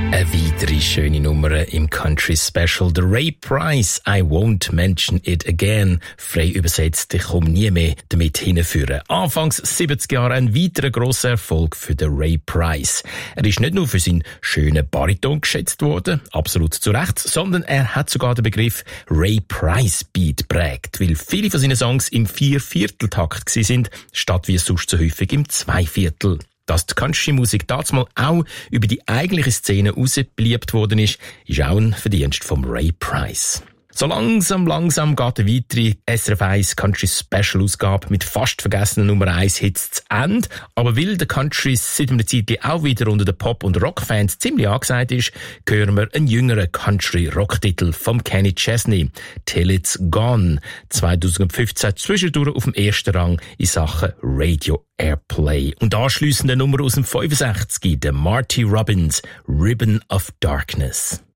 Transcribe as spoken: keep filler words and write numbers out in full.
Eine weitere schöne Nummer im Country Special. The Ray Price, I Won't Mention It Again. Frei übersetzt, ich komme nie mehr damit hinführen. Anfangs siebzig Jahre ein weiterer grosser Erfolg für den Ray Price. Er ist nicht nur für seinen schönen Bariton geschätzt worden, absolut zu Recht, sondern er hat sogar den Begriff Ray Price Beat prägt, weil viele von seinen Songs im Vier-Viertel-Takt gsi sind, statt wie sonst so häufig im Zweiviertel. Dass die Country-Musik damals auch über die eigentliche Szene raus beliebt worden ist, ist auch ein Verdienst vom Ray Price. So langsam, langsam geht eine weitere S R F eins Country Special Ausgabe mit fast vergessenen Nummer eins Hits zu Ende. Aber weil der Country seit einer Zeit auch wieder unter den Pop- und Rock-Fans ziemlich angesagt ist, hören wir einen jüngeren Country-Rock-Titel vom Kenny Chesney. Till It's Gone. zweitausendfünfzehn zwischendurch auf dem ersten Rang in Sachen Radio Airplay. Und anschliessend eine Nummer aus dem fünfundsechzig, der Marty Robbins, Ribbon of Darkness.